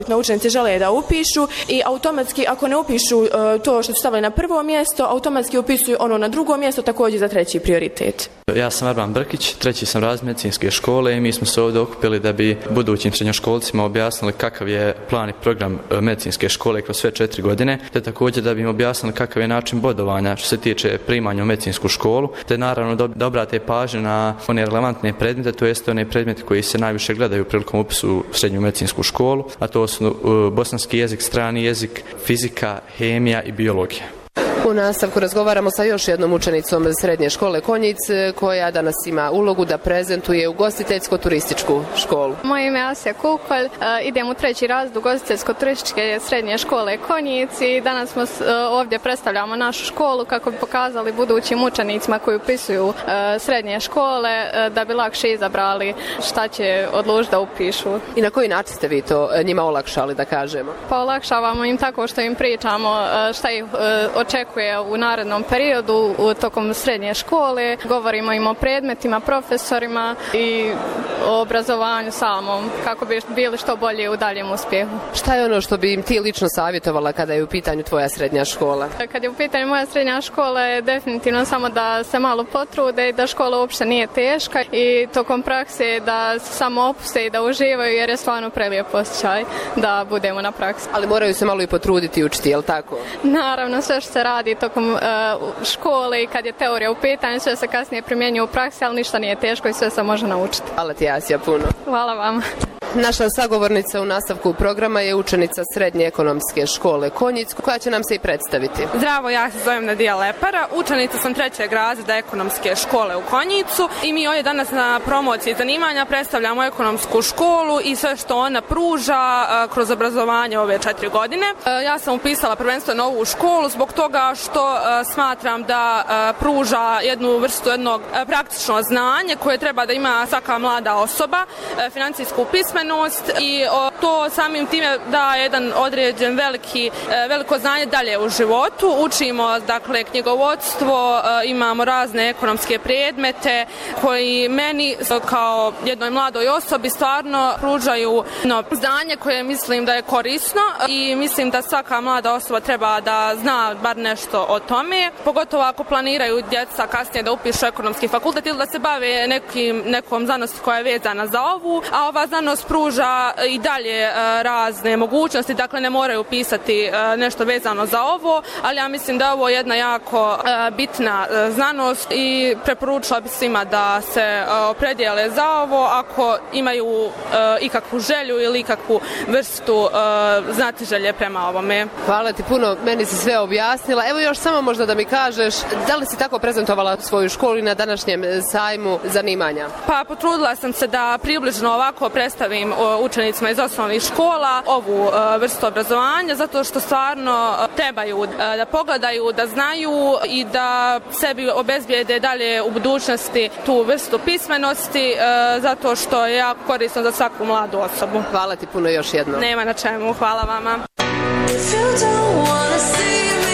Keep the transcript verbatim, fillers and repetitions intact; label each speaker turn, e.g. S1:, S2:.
S1: Učenici žele da upišu i automatski ako ne upišu to što su stavili na prvo mjesto, automatski upisuju ono na drugo mjesto također za treći prioritet.
S2: Ja sam Arban Brkić, treći sam razred medicinske škole i mi smo se ovdje okupili da bi budućim srednjoškolcima objasnili kakav je plan i program medicinske škole kroz sve četiri godine, te također da bi im objasnili kakav je način bodovanja što se tiče primanja u medicinsku školu, te naravno da obrate pažnju na one relevantne predmete, to jest one predmete koji se najviše gledaju prilikom upisa u srednju medicinsku školu, a to su bosanski jezik, strani jezik, fizika, hemija i biologija.
S3: U nastavku razgovaramo sa još jednom učenicom srednje škole Konjic koja danas ima ulogu da prezentuje ugostiteljsko-turističku školu.
S4: Moje ime je Asija Kukolj, idem u treći razred ugostiteljsko-turističke srednje škole Konjic i danas smo ovdje predstavljamo našu školu kako bi pokazali budućim učenicima koji upisuju srednje škole da bi lakše izabrali šta će odlučiti da upišu.
S3: I na koji način ste vi to njima olakšali, da kažemo?
S4: Pa olakšavamo im tako što im pričamo šta ih očekuje u narednom periodu u tokom srednje škole, govorimo im o predmetima, profesorima i o obrazovanju samom, kako bi bili što bolje u daljem uspjehu.
S3: Šta je ono što bi im ti lično savjetovala kada je u pitanju tvoja srednja škola?
S4: Kad je u pitanju moja srednja škola je definitivno samo da se malo potrude i da škola uopšte nije teška i tokom prakse da se samo opuste i da uživaju jer je stvarno prelijep osjećaj da budemo na praksi.
S3: Ali moraju se malo i potruditi i učiti, je li tako?
S4: Naravno, sve što se radi tokom uh, škole i kad je teorija u pitanju, sve se kasnije primjenjuje u praksi, ali ništa nije teško i sve se može naučiti.
S3: Hvala ti, Asija, puno.
S4: Hvala vam.
S3: Naša sagovornica u nastavku programa je učenica srednje ekonomske škole Konjic, koja će nam se i predstaviti.
S5: Zdravo, ja se zovem Nadija Lepara, učenica sam trećeg razreda ekonomske škole u Konjicu i mi ovdje danas na promociji zanimanja predstavljamo ekonomsku školu i sve što ona pruža kroz obrazovanje ove četiri godine. Ja sam upisala prvenstveno ovu školu zbog toga što smatram da pruža jednu vrstu jednog praktično znanje koje treba da ima svaka mlada osoba, financijsku pismenost i to samim time da jedan određen veliki, veliko znanje dalje u životu. Učimo dakle knjigovodstvo, imamo razne ekonomske predmete koji meni kao jednoj mladoj osobi stvarno pružaju no, znanje koje mislim da je korisno i mislim da svaka mlada osoba treba da zna bar nešto o tome, pogotovo ako planiraju djeca kasnije da upišu ekonomski fakultet ili da se bave nekim, nekom znanosti koja je vezana za ovu, a ova znanost pruža i dalje uh, razne mogućnosti, dakle ne moraju pisati uh, nešto vezano za ovo, ali ja mislim da je ovo jedna jako uh, bitna uh, znanost i preporučila bi svima da se uh, opredijele za ovo ako imaju uh, ikakvu želju ili ikakvu vrstu uh, znatiželje prema ovome.
S3: Hvala ti puno, meni si sve objasnila. Evo još samo možda da mi kažeš, da li si tako prezentovala svoju školu na današnjem sajmu zanimanja?
S5: Pa potrudila sam se da približno ovako predstavim učenicima iz osnovnih škola ovu uh, vrstu obrazovanja, zato što stvarno uh, trebaju uh, da pogledaju, da znaju i da sebi obezbijede dalje u budućnosti tu vrstu pismenosti, uh, zato što je jako korisno za svaku mladu osobu.
S3: Hvala ti puno još jednom.
S5: Nema na čemu, hvala vama.
S6: If you don't wanna see me